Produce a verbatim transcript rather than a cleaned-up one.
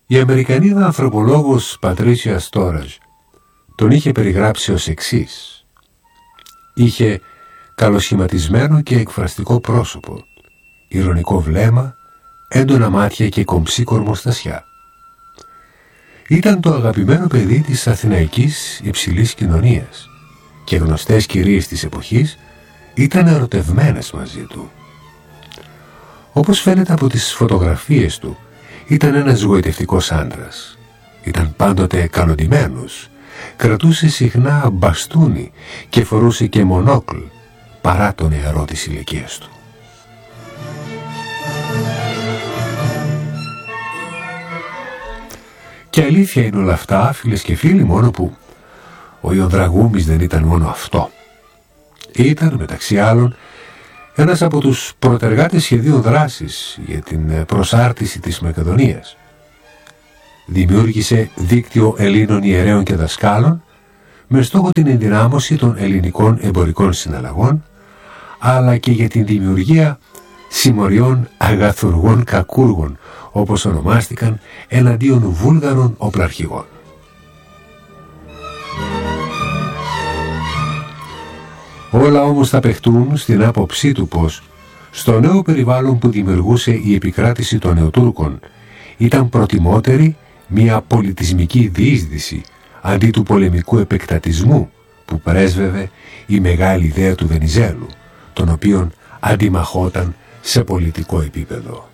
Η Αμερικανίδα ανθρωπολόγος Πατρίσια Στόραζ τον είχε περιγράψει ως εξής. Είχε καλοσχηματισμένο και εκφραστικό πρόσωπο, ηρωνικό βλέμμα, έντονα μάτια και κομψή κορμοστασιά. Ήταν το αγαπημένο παιδί της αθηναϊκής υψηλής κοινωνίας και γνωστές κυρίες της εποχής ήταν ερωτευμένες μαζί του. Όπως φαίνεται από τις φωτογραφίες του, ήταν ένας γοητευτικός άντρας. Ήταν πάντοτε καλοντημένος, κρατούσε συχνά μπαστούνι και φορούσε και μονόκλ, παρά το νεαρό της ηλικίας του. Και αλήθεια είναι όλα αυτά, φίλες και φίλοι, μόνο που ο Ιονδραγούμης δεν ήταν μόνο αυτό. Ήταν, μεταξύ άλλων, ένας από τους προτεργάτες σχεδίων δράσης για την προσάρτηση της Μακεδονίας. Δημιούργησε δίκτυο Ελλήνων ιερέων και δασκάλων με στόχο την ενδυνάμωση των ελληνικών εμπορικών συναλλαγών, αλλά και για την δημιουργία συμμοριών αγαθουργών κακούργων, όπως ονομάστηκαν, εναντίον Βούλγαρων οπλαρχηγών. Όλα όμως θα παιχτούν στην άποψή του πως στο νέο περιβάλλον που δημιουργούσε η επικράτηση των Νεοτούρκων ήταν προτιμότερη μια πολιτισμική διείσδυση αντί του πολεμικού επεκτατισμού που πρέσβευε η μεγάλη ιδέα του Βενιζέλου, τον οποίον αντιμαχόταν σε πολιτικό επίπεδο.